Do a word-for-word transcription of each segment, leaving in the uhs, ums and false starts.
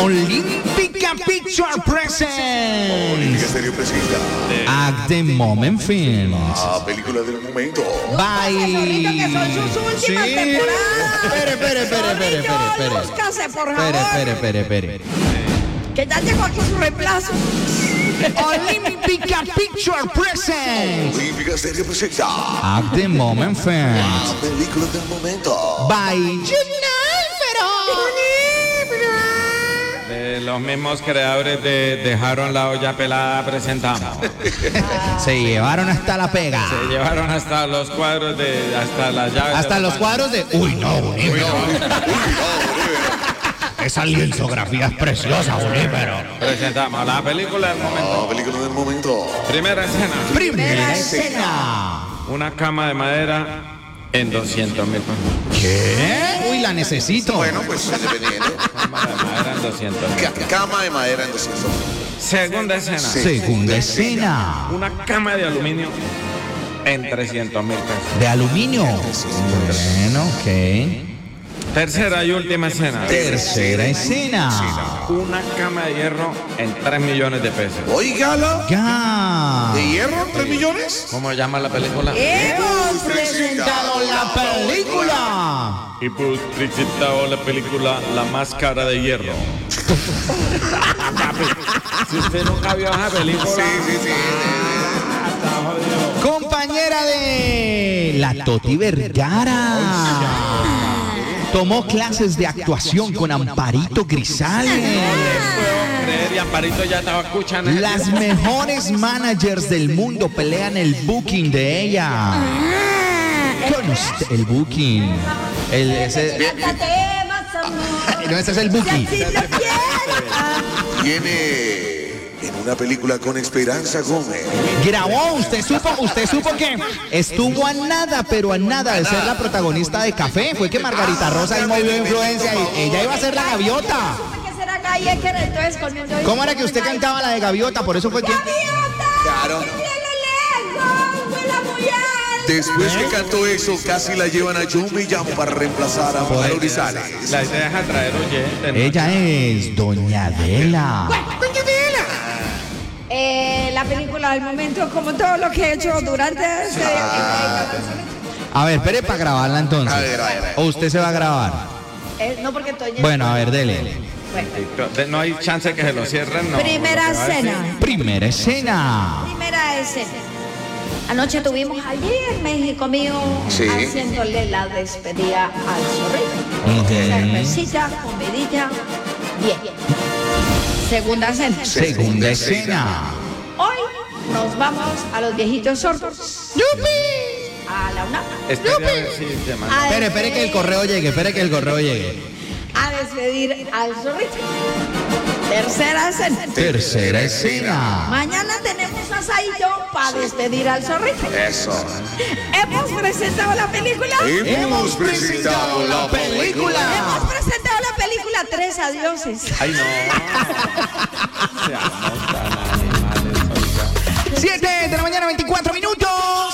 Olímpica Picture Presents. Olímpica Stereo presenta At the Moment Films. la película del momento. Bye. Que son sus últimas Sí. temporadas. Espere, espere, espere, espere, espere, espere. Lúzcase, por favor. Espere, espere, espere, espere. Que ya llegó aquí su reemplazo. Olímpica Picture Presents. Olímpica Stereo presenta At the Moment la Films. película del momento. By De los mismos creadores de Dejaron la olla pelada presentamos. Se llevaron hasta la pega. Se llevaron hasta los cuadros de hasta las llaves. Hasta de los cuadros de. Uy, no, Bolívar. Esa lienzografía es preciosa, Bolívar. Presentamos la película del momento. La película del momento. Primera escena. Primera escena. Una cama de madera en doscientos mil pesos. ¿Qué? Uy, la necesito. Bueno, pues dependiendo. Cama de madera en doscientos mil. Ca- Cama de madera en doscientos. Segunda escena. Segunda escena. Una cama de aluminio en trescientos mil pesos. De aluminio. Bueno, ok. Tercera y última escena. Tercera escena. Una cama de hierro en tres millones de pesos. Oígala. Ya. ¿De hierro? ¿Tres millones? ¿Cómo llama la película? Hemos Presentado la película. Y pues presentado la película La Máscara de Hierro. Si usted nunca vio esa película. Sí, sí, sí. Ah, está jodido. Compañera de la Toti Vergara. Tomó clases de actuación con Amparito Grisales. Puedo creer, y Amparito ya estaba escuchando. Las mejores managers del mundo pelean el booking de ella. Con usted, el booking. El, ese, no, ese es el booking. Viene en una película con Esperanza Gómez. Grabó, usted supo, usted supo que estuvo a nada, pero a nada de ser la protagonista de Café. Fue que Margarita Rosa ahí movió influencia y ella iba a ser la gaviota. ¿Cómo era que usted cantaba la de gaviota? Por eso fue que... Claro. Después que cantó eso, casi la llevan a Yo Me Llamo para reemplazar a Mario Grisales. La idea es atraer oyentes, ¿no? Ella es Doña Adela. Eh, la película del momento, como todo lo que he hecho durante este. A ver, espere para grabarla entonces. A ver, a ver, a ver. ¿O usted se va a grabar? Eh, no, porque estoy. Bueno, a ver, dele. Bueno. No hay chance que se lo cierren, no. Primera Porque va a decir- escena. Primera escena. Primera escena. Anoche tuvimos allí en México mío Sí. haciéndole la despedida al zorrito. Cervecita, comidilla, bien. Segunda escena. Segunda escena. Hoy nos vamos a los viejitos sordos. ¡Yupi! A la UNAM. Espere a ver si te manda. A Espere, espere que el correo llegue, espere que el correo llegue. A despedir al zorrito. Tercera escena. Tercera escena. Mañana tenemos asadito para despedir al zorrito. Eso. Hemos presentado la película. Hemos presentado la película. Hemos presentado la película Tres Adioses. Ay, no. Seamos tan animales, oiga. Siete de la mañana, veinticuatro minutos.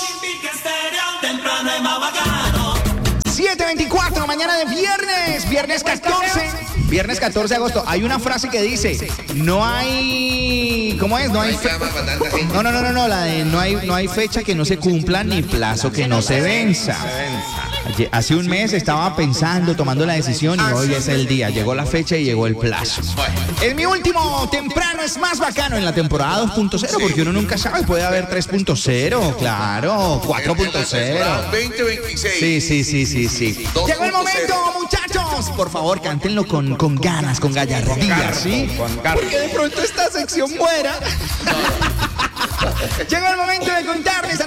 siete veinticuatro, mañana de viernes, viernes catorce. Viernes catorce de agosto. Hay una frase que dice, no hay... ¿Cómo es? No hay... fe- No, no, no, no, no, la de no hay, no hay fecha que no se cumpla ni plazo que no se venza. Ayer- Hace un mes estaba pensando, tomando la decisión y hoy es el día. Llegó la fecha y llegó el plazo. Es mi último temprano, es más bacano en la temporada dos punto cero porque uno nunca sabe, puede haber tres punto cero, claro, cuatro punto cero. veinte veintiséis. Sí, sí, sí, sí, sí. Llegó el momento, muchachos. Por favor, cántenlo con, con ganas, con gallardía, ¿sí? Con garbo. Porque de pronto esta sección muera. Llegó el momento de contarles a